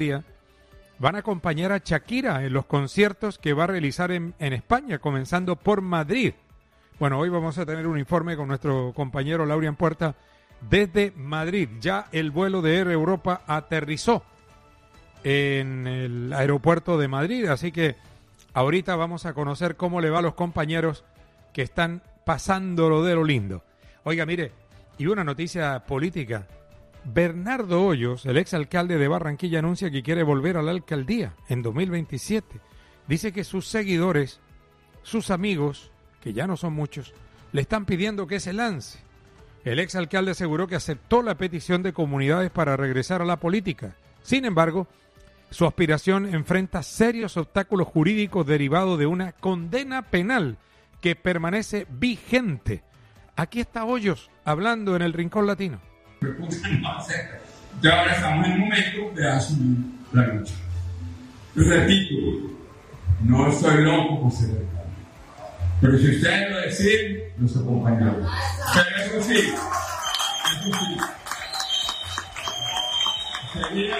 van a acompañar a Shakira en los conciertos que va a realizar en España, comenzando por Madrid. Bueno, hoy vamos a tener un informe con nuestro compañero Laurian Puerta desde Madrid. Ya el vuelo de Air Europa aterrizó en el aeropuerto de Madrid, así que ahorita vamos a conocer cómo le va a los compañeros que están pasándolo de lo lindo. Oiga, mire, y una noticia política. Bernardo Hoyos, el exalcalde de Barranquilla, anuncia que quiere volver a la alcaldía en 2027. Dice que sus seguidores, sus amigos, que ya no son muchos, le están pidiendo que se lance. El exalcalde aseguró que aceptó la petición de comunidades para regresar a la política. Sin embargo, su aspiración enfrenta serios obstáculos jurídicos derivados de una condena penal que permanece vigente. Aquí está Hoyos hablando en el Rincón Latino. Ya ahora estamos en el momento de asumir la lucha. Repito, no estoy loco por ser alcalde, pero si ustedes lo deciden, los acompañamos. Pero eso sí, sería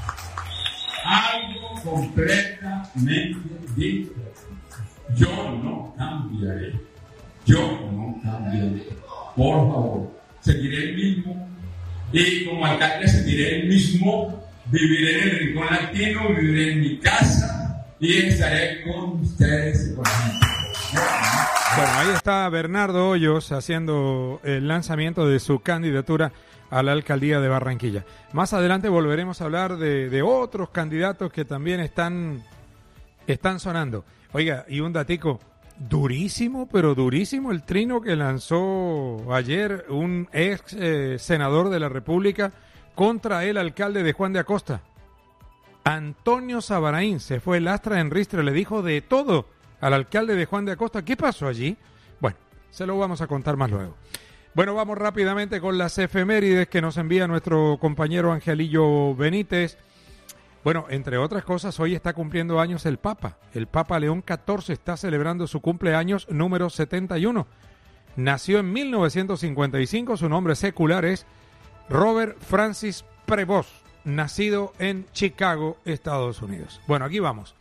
algo completamente diferente. Yo no cambiaré. Por favor, seguiré el mismo. Y como alcalde seguiré el mismo, viviré en el Rincón Latino, viviré en mi casa y estaré con ustedes. Bueno, ahí está Bernardo Hoyos haciendo el lanzamiento de su candidatura a la alcaldía de Barranquilla. Más adelante volveremos a hablar de otros candidatos que también están sonando. Oiga, y un datico. Durísimo, pero durísimo el trino que lanzó ayer un ex senador de la República contra el alcalde de Juan de Acosta. Antonio Sabaraín se fue lastra en ristre, le dijo de todo al alcalde de Juan de Acosta. ¿Qué pasó allí? Bueno, se lo vamos a contar más luego. Bueno, vamos rápidamente con las efemérides que nos envía nuestro compañero Angelillo Benítez. Bueno, entre otras cosas, hoy está cumpliendo años el Papa. El Papa León XIV está celebrando su cumpleaños número 71. Nació en 1955, su nombre secular es Robert Francis Prevost, nacido en Chicago, Estados Unidos. Bueno, aquí vamos.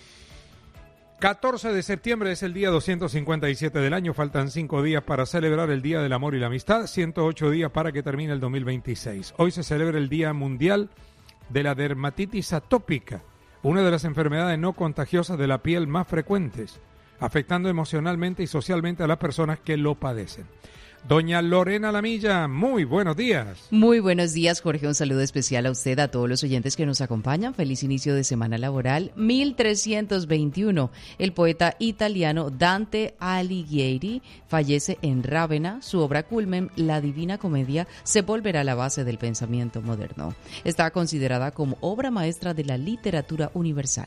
14 de septiembre es el día 257 del año, faltan 5 días para celebrar el Día del Amor y la Amistad, 108 días para que termine el 2026. Hoy se celebra el Día Mundial de la dermatitis atópica, una de las enfermedades no contagiosas de la piel más frecuentes, afectando emocionalmente y socialmente a las personas que lo padecen. Doña Lorena Lamilla, muy buenos días. Muy buenos días, Jorge. Un saludo especial a usted, a todos los oyentes que nos acompañan. Feliz inicio de semana laboral. 1321. El poeta italiano Dante Alighieri fallece en Rávena. Su obra culmen, La Divina Comedia, se volverá la base del pensamiento moderno. Está considerada como obra maestra de la literatura universal.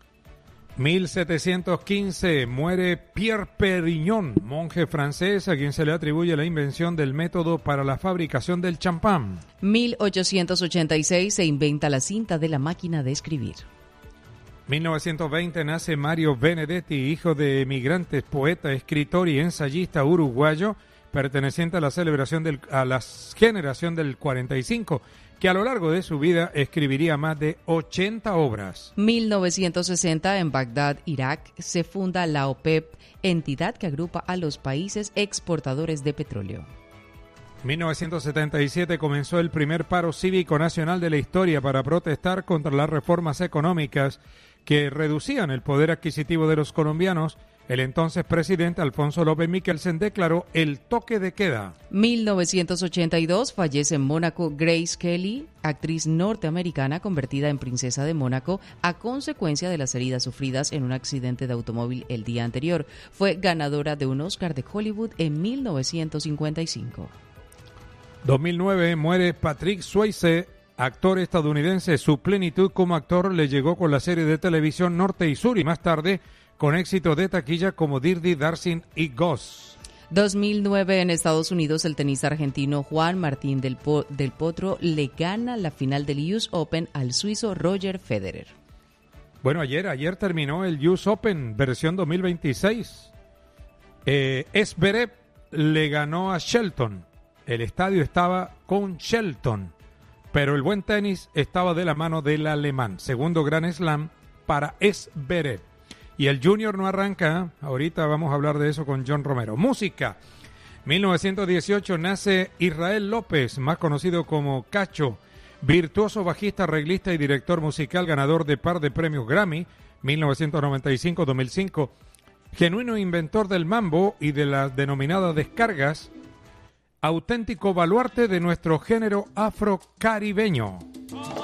1715 muere Pierre Perignon, monje francés a quien se le atribuye la invención del método para la fabricación del champán. 1886 se inventa la cinta de la máquina de escribir. 1920 nace Mario Benedetti, hijo de emigrantes, poeta, escritor y ensayista uruguayo, perteneciente a la generación del 45, que a lo largo de su vida escribiría más de 80 obras. 1960, en Bagdad, Irak, se funda la OPEP, entidad que agrupa a los países exportadores de petróleo. 1977 comenzó el primer paro cívico nacional de la historia para protestar contra las reformas económicas que reducían el poder adquisitivo de los colombianos. El entonces presidente Alfonso López Michelsen declaró el toque de queda. 1982 fallece en Mónaco Grace Kelly, actriz norteamericana convertida en princesa de Mónaco a consecuencia de las heridas sufridas en un accidente de automóvil el día anterior. Fue ganadora de un Oscar de Hollywood en 1955. 2009 muere Patrick Swayze, actor estadounidense. Su plenitud como actor le llegó con la serie de televisión Norte y Sur y más tarde con éxito de taquilla como Dirty Dancing y Ghost. 2009 en Estados Unidos, el tenista argentino Juan Martín del Potro le gana la final del US Open al suizo Roger Federer. Bueno, ayer terminó el US Open versión 2026. Zverev le ganó a Shelton. El estadio estaba con Shelton. pero el buen tenis estaba de la mano del alemán. Segundo Grand Slam para Zverev. Y el Junior no arranca, ahorita vamos a hablar de eso con John Romero. Música. 1918 nace Israel López, más conocido como Cacho, virtuoso bajista, arreglista y director musical, ganador de par de premios Grammy, 1995-2005, genuino inventor del mambo y de las denominadas descargas, auténtico baluarte de nuestro género afrocaribeño.